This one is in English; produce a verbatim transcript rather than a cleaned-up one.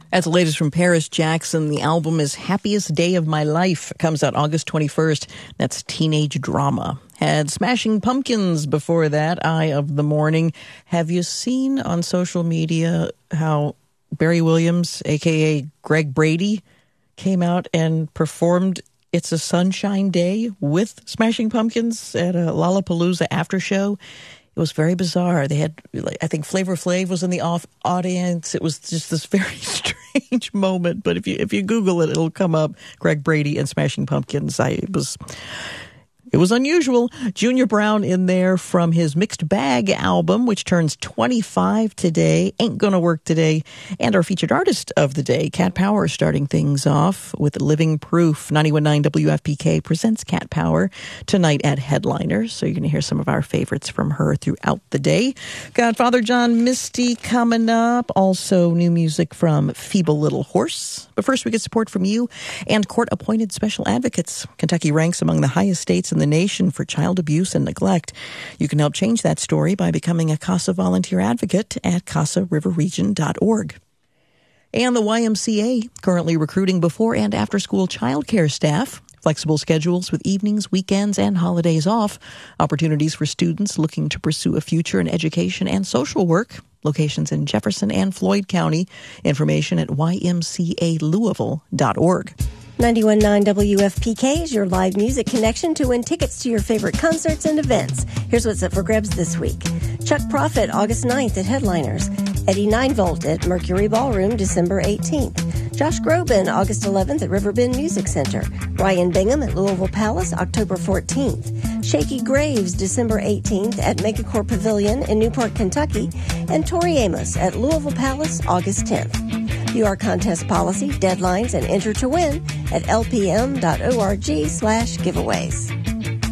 That's the latest from Paris Jackson. The album is Happiest Day of My Life. It comes out August twenty-first. That's teenage drama. Had Smashing Pumpkins before that, Eye of the Morning. Have you seen on social media how Barry Williams, a k a. Greg Brady, came out and performed It's a Sunshine Day with Smashing Pumpkins at a Lollapalooza after show? It was very bizarre. They had, I think Flavor Flav was in the off audience. It was just this very strange moment. But if you if you Google it, it'll come up. Greg Brady and Smashing Pumpkins. I it was it was unusual. Junior Brown in there from his Mixed Bag album, which turns twenty-five today. Ain't Gonna Work Today. And our featured artist of the day, Cat Power, starting things off with Living Proof. ninety-one point nine W F P K presents Cat Power tonight at Headliners. So you're going to hear some of our favorites from her throughout the day. Got Father John Misty coming up. Also new music from Feeble Little Horse. But first we get support from you and court-appointed special advocates. Kentucky ranks among the highest states in the nation for child abuse and neglect. You can help change that story by becoming a CASA volunteer advocate at casa river region dot org. And the Y M C A currently recruiting before and after school childcare staff. Flexible schedules with evenings, weekends, and holidays off. Opportunities for students looking to pursue a future in education and social work. Locations in Jefferson and Floyd County. Information at y m c a louisville dot org. ninety-one point nine W F P K is your live music connection to win tickets to your favorite concerts and events. Here's what's up for grabs this week. Chuck Prophet, August ninth at Headliners. Eddie nine volt at Mercury Ballroom, December eighteenth. Josh Groban, August eleventh at Riverbend Music Center. Ryan Bingham at Louisville Palace, October fourteenth. Shaky Graves, December eighteenth at Megacorp Pavilion in Newport, Kentucky. And Tori Amos at Louisville Palace, August tenth. View our contest policy, deadlines, and enter to win at l p m dot org slash giveaways.